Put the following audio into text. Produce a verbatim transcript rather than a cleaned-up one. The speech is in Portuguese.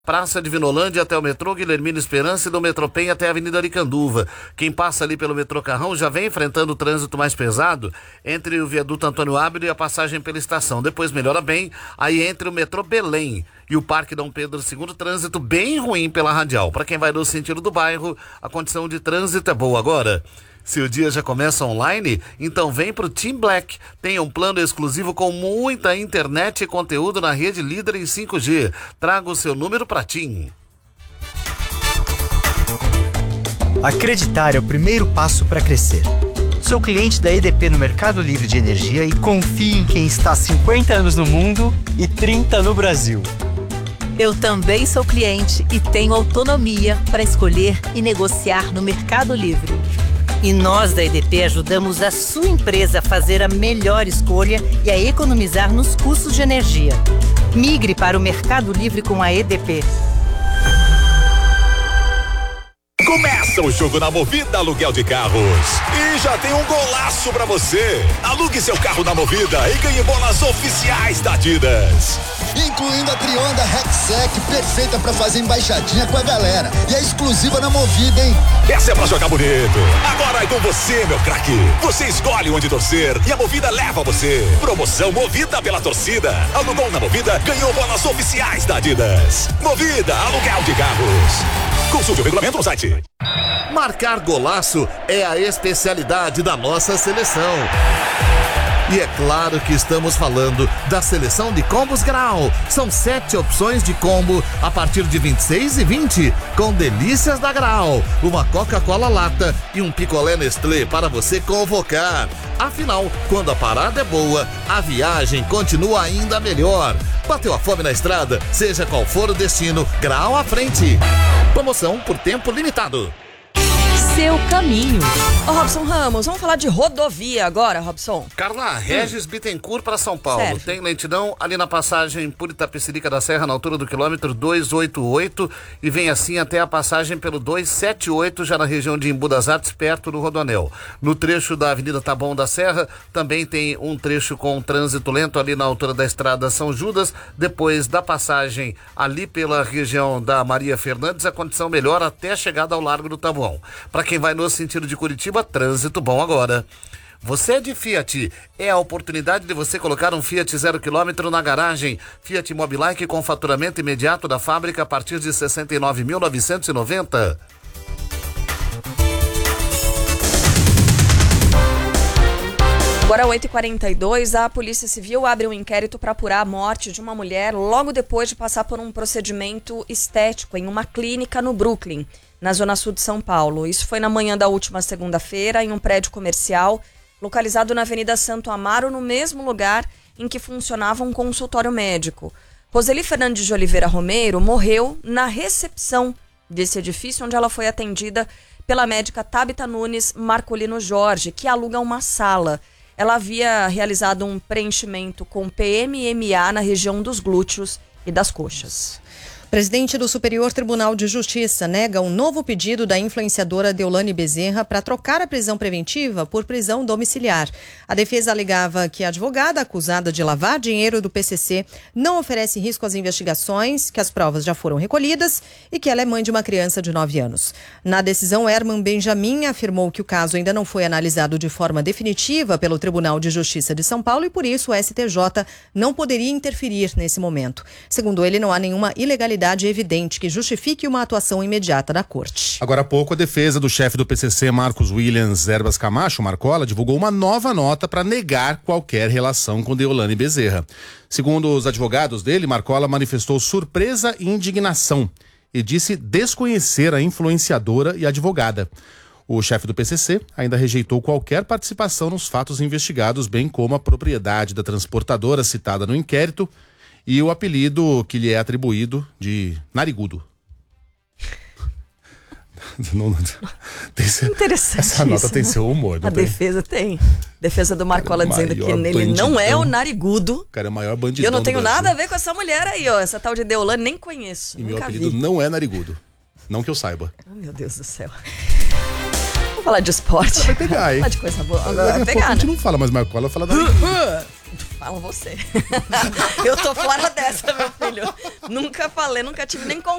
Praça de Vinolândia até o metrô Guilhermino Esperança e do Metropen até a Avenida Aricanduva. Quem passa ali pelo metrô Carrão já vem enfrentando o trânsito mais pesado entre o viaduto Antônio Ábido e a passagem pela estação. Depois melhora bem, aí entre o metrô Belém e o Parque Dom Pedro segundo, trânsito bem ruim pela Radial. Para quem vai no sentido do bairro, a condição de trânsito é boa agora. Se o dia já começa online, então vem pro Team Black. Tenha um plano exclusivo com muita internet e conteúdo na rede líder em cinco G. Traga o seu número pra Team. Acreditar é o primeiro passo para crescer. Sou cliente da E D P no Mercado Livre de Energia e confio em quem está há cinquenta anos no mundo e trinta no Brasil. Eu também sou cliente e tenho autonomia para escolher e negociar no Mercado Livre. E nós da E D P ajudamos a sua empresa a fazer a melhor escolha e a economizar nos custos de energia. Migre para o Mercado Livre com a E D P. Começa o jogo na Movida Aluguel de Carros. E já tem um golaço pra você. Alugue seu carro na Movida e ganhe bolas oficiais da Adidas. Incluindo a Trionda Rexec, perfeita pra fazer embaixadinha com a galera. E é exclusiva na Movida, hein? Essa é pra jogar bonito. Agora é com você, meu craque. Você escolhe onde torcer e a Movida leva você. Promoção Movida pela torcida. Alugou na Movida, ganhou bolas oficiais da Adidas. Movida Aluguel de Carros. Consulte o regulamento no site. Marcar golaço é a especialidade da nossa seleção. E é claro que estamos falando da seleção de combos Grau. São sete opções de combo a partir de vinte e seis e vinte, com delícias da Grau. Uma Coca-Cola lata e um picolé Nestlé para você convocar. Afinal, quando a parada é boa, a viagem continua ainda melhor. Bateu a fome na estrada? Seja qual for o destino, Grau à frente. Promoção por tempo limitado. Seu caminho. Ô, Robson Ramos, vamos falar de rodovia agora, Robson. Carla, Regis hum. Bittencourt para São Paulo. Sério? Tem lentidão ali na passagem por Itapecerica da Serra, na altura do quilômetro duzentos e oitenta e oito, e vem assim até a passagem pelo duzentos e setenta e oito, já na região de Embu das Artes, perto do Rodoanel. No trecho da Avenida Taboão da Serra, também tem um trecho com trânsito lento ali na altura da Estrada São Judas. Depois da passagem ali pela região da Maria Fernandes, a condição melhora até a chegada ao Largo do Taboão. Para quem vai no sentido de Curitiba, trânsito bom agora. Você é de Fiat, é a oportunidade de você colocar um Fiat zero quilômetro na garagem. Fiat Mobilike com faturamento imediato da fábrica a partir de sessenta e nove mil novecentos e noventa. Agora oito e quarenta e dois, a Polícia Civil abre um inquérito para apurar a morte de uma mulher logo depois de passar por um procedimento estético em uma clínica no Brooklyn, na zona sul de São Paulo. Isso foi na manhã da última segunda-feira, em um prédio comercial localizado na Avenida Santo Amaro, no mesmo lugar em que funcionava um consultório médico. Roseli Fernandes de Oliveira Romero morreu na recepção desse edifício, onde ela foi atendida pela médica Tabita Nunes Marcolino Jorge, que aluga uma sala. Ela havia realizado um preenchimento com P M M A na região dos glúteos e das coxas. Presidente do Superior Tribunal de Justiça nega um novo pedido da influenciadora Deolane Bezerra para trocar a prisão preventiva por prisão domiciliar. A defesa alegava que a advogada acusada de lavar dinheiro do P C C não oferece risco às investigações, que as provas já foram recolhidas e que ela é mãe de uma criança de nove anos. Na decisão, Herman Benjamin afirmou que o caso ainda não foi analisado de forma definitiva pelo Tribunal de Justiça de São Paulo e, por isso, o S T J não poderia interferir nesse momento. Segundo ele, não há nenhuma ilegalidade evidente que justifique uma atuação imediata da Corte. Agora há pouco, a defesa do chefe do P C C, Marcos Williams Erbas Camacho, Marcola, divulgou uma nova nota para negar qualquer relação com Deolane Bezerra. Segundo os advogados dele, Marcola manifestou surpresa e indignação e disse desconhecer a influenciadora e advogada. O chefe do P C C ainda rejeitou qualquer participação nos fatos investigados, bem como a propriedade da transportadora citada no inquérito e o apelido que lhe é atribuído de narigudo. Não, não, tem seu, interessante essa nota isso, tem né? seu humor. A tem? defesa tem. Defesa do Marcola Cara, dizendo que ele bandidão. não é o narigudo. Cara, é o maior bandidão. E eu não tenho do Brasil. nada a ver com essa mulher aí, ó. Essa tal de Deolane, nem conheço. E nunca meu apelido vi. não é narigudo. Não que eu saiba. Oh, meu Deus do céu. Vamos falar de esporte. Vai pegar, hein? Vamos falar de coisa boa. Agora vai Daqui a pouco pegar, a gente né? não fala mais Marcola, fala narigudo. Fala você. Eu tô fora dessa, meu filho. Nunca falei, nunca tive nem